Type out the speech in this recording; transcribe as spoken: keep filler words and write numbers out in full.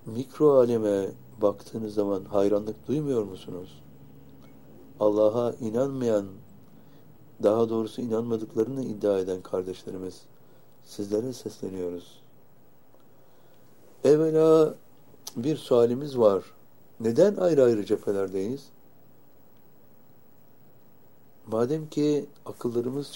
mikro aleme baktığınız zaman hayranlık duymuyor musunuz? Allah'a inanmayan, daha doğrusu inanmadıklarını iddia eden kardeşlerimiz, sizlere sesleniyoruz. Evvela bir sualimiz var. Neden ayrı ayrı cephelerdeyiz? Madem ki akıllarımız